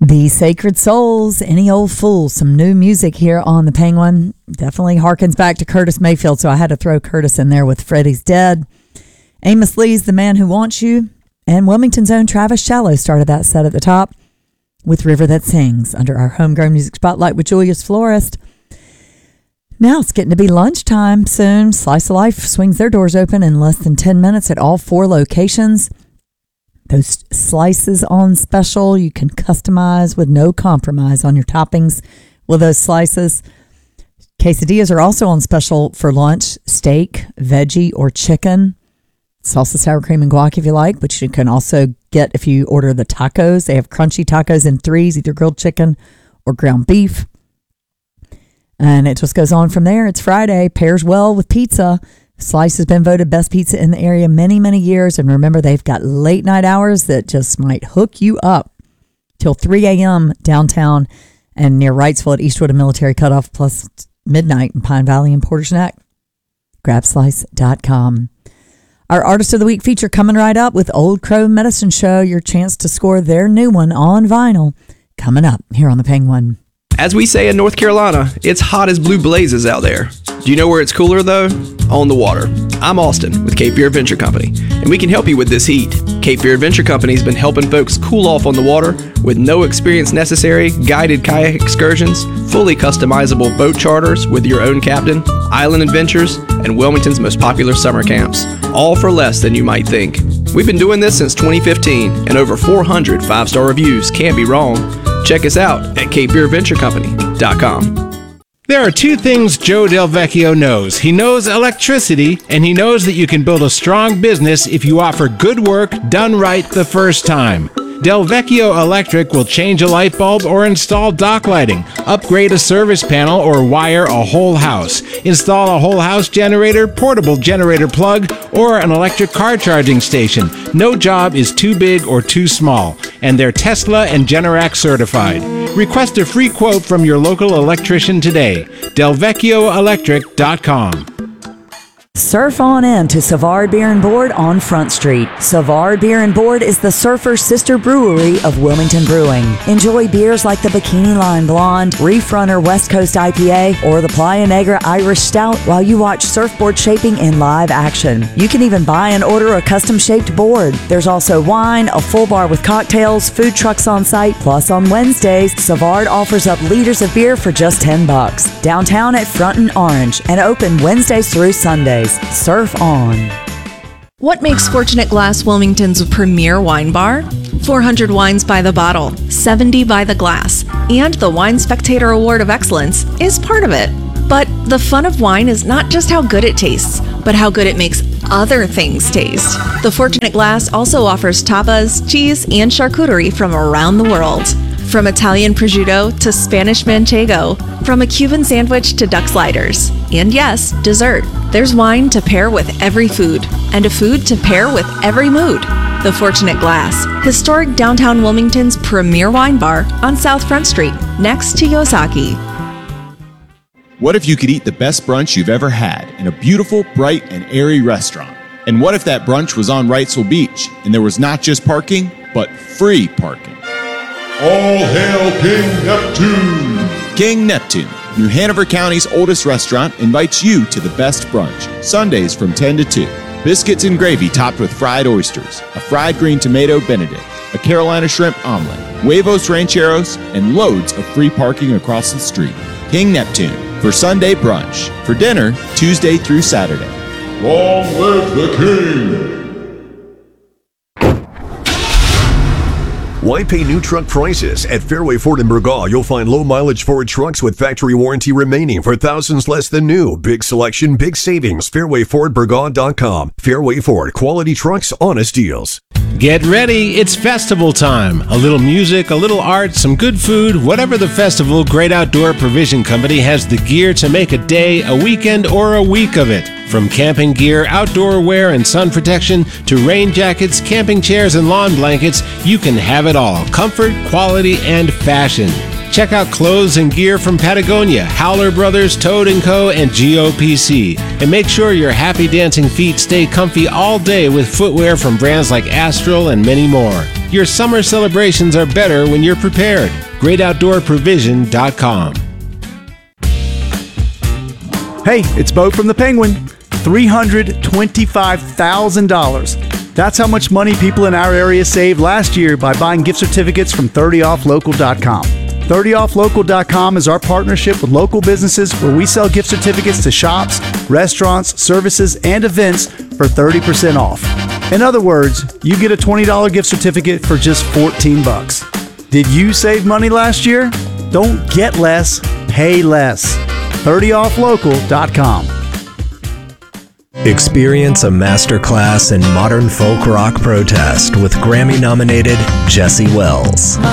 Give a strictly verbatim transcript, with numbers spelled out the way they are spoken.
The Sacred Souls, Any Old Fool, some new music here on the Penguin. Definitely harkens back to Curtis Mayfield, so I had to throw Curtis in there with Freddie's Dead. Amos Lee's The Man Who Wants You, and Wilmington's own Travis Shallow started that set at the top with River That Sings under our Homegrown Music Spotlight with Julius Florist. Now it's getting to be lunchtime soon. Slice of Life swings their doors open in less than ten minutes at all four locations. Those slices on special, you can customize with no compromise on your toppings with those slices. Quesadillas are also on special for lunch. Steak, veggie, or chicken. Salsa, sour cream, and guac if you like, which you can also get if you order the tacos. They have crunchy tacos in threes, either grilled chicken or ground beef. And it just goes on from there. It's Friday. Pairs well with pizza. Slice has been voted best pizza in the area many, many years. And remember, they've got late night hours that just might hook you up till three a.m. downtown and near Wrightsville at Eastwood and Military Cutoff, plus midnight in Pine Valley and Porter's Neck. grab slice dot com. Our Artist of the Week feature coming right up with Old Crow Medicine Show. Your chance to score their new one on vinyl coming up here on the Penguin. As we say in North Carolina, it's hot as blue blazes out there. Do you know where it's cooler though? On the water. I'm Austin with Cape Fear Adventure Company, and we can help you with this heat. Cape Fear Adventure Company has been helping folks cool off on the water with no experience necessary, guided kayak excursions, fully customizable boat charters with your own captain, island adventures, and Wilmington's most popular summer camps, all for less than you might think. We've been doing this since twenty fifteen, and over four hundred five-star reviews can't be wrong. Check us out at cape fear adventure company dot com. There are two things Joe Del Vecchio knows. He knows electricity, and he knows that you can build a strong business if you offer good work done right the first time. Del Vecchio Electric will change a light bulb or install dock lighting, upgrade a service panel, or wire a whole house, install a whole house generator, portable generator plug, or an electric car charging station. No job is too big or too small, and they're Tesla and Generac certified. Request a free quote from your local electrician today. del vecchio electric dot com. Surf on in to Savard Beer and Board on Front Street. Savard Beer and Board is the Surfer's sister brewery of Wilmington Brewing. Enjoy beers like the Bikini Line Blonde, Reef Runner West Coast I P A, or the Playa Negra Irish Stout while you watch surfboard shaping in live action. You can even buy and order a custom-shaped board. There's also wine, a full bar with cocktails, food trucks on site, plus on Wednesdays, Savard offers up liters of beer for just ten bucks. Downtown at Front and Orange, and open Wednesdays through Sundays. Surf on. What makes Fortunate Glass Wilmington's premier wine bar? four hundred wines by the bottle, seventy by the glass, and the Wine Spectator Award of Excellence is part of it. But the fun of wine is not just how good it tastes, but how good it makes other things taste. The Fortunate Glass also offers tapas, cheese, and charcuterie from around the world. From Italian prosciutto to Spanish manchego, from a Cuban sandwich to duck sliders. And yes, dessert. There's wine to pair with every food, and a food to pair with every mood. The Fortunate Glass, historic downtown Wilmington's premier wine bar on South Front Street, next to Yosaki. What if you could eat the best brunch you've ever had in a beautiful, bright, and airy restaurant? And what if that brunch was on Wrightsville Beach, and there was not just parking, but free parking? All hail King Neptune! King Neptune, New Hanover County's oldest restaurant, invites you to the best brunch, Sundays from ten to two. Biscuits and gravy topped with fried oysters, a fried green tomato Benedict, a Carolina shrimp omelet, huevos rancheros, and loads of free parking across the street. King Neptune, for Sunday brunch. For dinner, Tuesday through Saturday. Long live the King! Why pay new truck prices? At Fairway Ford in Burgaw, you'll find low-mileage Ford trucks with factory warranty remaining for thousands less than new. Big selection, big savings. fairway ford burgaw dot com. Fairway Ford, quality trucks, honest deals. Get ready, it's festival time. A little music, a little art, some good food, whatever the festival, Great Outdoor Provision Company has the gear to make a day, a weekend, or a week of it. From camping gear, outdoor wear, and sun protection to rain jackets, camping chairs, and lawn blankets, you can have it all. Comfort, quality, and fashion. Check out clothes and gear from Patagonia, Howler Brothers, Toad and Co., and G O P C. And make sure your happy dancing feet stay comfy all day with footwear from brands like Astral and many more. Your summer celebrations are better when you're prepared. great outdoor provision dot com. Hey, it's Bo from the Penguin. three hundred twenty-five thousand dollars. That's how much money people in our area saved last year by buying gift certificates from thirty off local dot com. thirty off local dot com is our partnership with local businesses where we sell gift certificates to shops, restaurants, services, and events for thirty percent off. In other words, you get a twenty dollars gift certificate for just fourteen bucks. Did you save money last year? Don't get less, pay less. thirty off local dot com. Experience a masterclass in modern folk rock protest with Grammy-nominated Jesse Wells.